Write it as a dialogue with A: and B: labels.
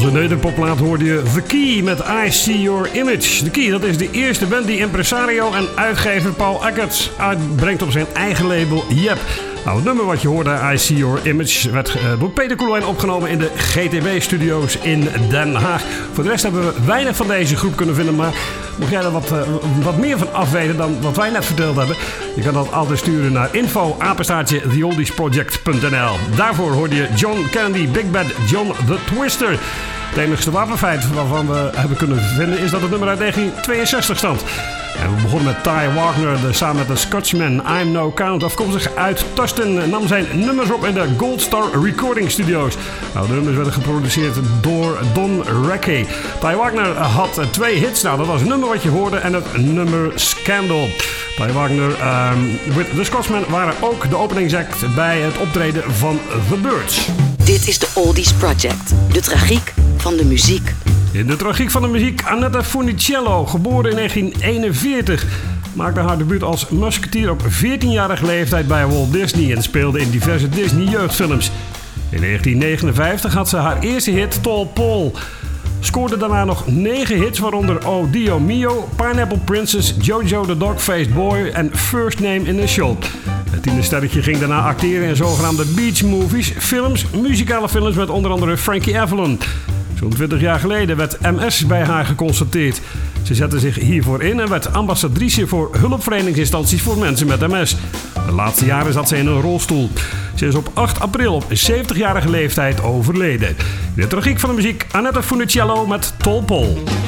A: onze nederpopplaat hoorde je The Key met I See Your Image. The Key, dat is de eerste band die impresario en uitgever Paul Eckert uitbrengt op zijn eigen label Yep. Nou, het nummer wat je hoorde, I See Your Image, werd door Peter Koelewijn opgenomen in de GTB-studio's in Den Haag. Voor de rest hebben we weinig van deze groep kunnen vinden, maar mocht jij er wat meer van afweten dan wat wij net verteld hebben, je kan dat altijd sturen naar info@theoldiesproject.nl. Daarvoor hoorde je John Kennedy, Big Bad John the Twister. Het enigste wapenfeit waarvan we hebben kunnen vinden is dat het nummer uit 1962 stamt. En we begonnen met Ty Wagner, samen met de Scotsman I'm No Count. Afkomstig uit Tustin, nam zijn nummers op in de Gold Star Recording Studios. Nou, de nummers werden geproduceerd door Don Recchi. Ty Wagner had 2 hits. Nou, dat was het nummer wat je hoorde en het nummer Scandal. Ty Wagner with the Scotsman waren ook de openingsact bij het optreden van The Byrds.
B: Dit is de Oldies Project, de tragiek van de muziek.
A: In de tragiek van de muziek, Annetta Funicello, geboren in 1941, maakte haar debuut als musketier op 14-jarige leeftijd bij Walt Disney en speelde in diverse Disney jeugdfilms. In 1959 had ze haar eerste hit Tall Paul. Scoorde daarna nog 9 hits, waaronder Oh Dio Mio, Pineapple Princess, Jojo the Dog-Faced Boy en First Name in the Shop. Het tienersterretje ging daarna acteren in zogenaamde beach movies, films, muzikale films met onder andere Frankie Avalon. Zo'n 20 jaar geleden werd MS bij haar geconstateerd. Ze zette zich hiervoor in en werd ambassadrice voor hulpverleningsinstanties voor mensen met MS. De laatste jaren zat ze in een rolstoel. Ze is op 8 april op 70-jarige leeftijd overleden. In de tragiek van de muziek, Annetta Funicello met Tall Paul.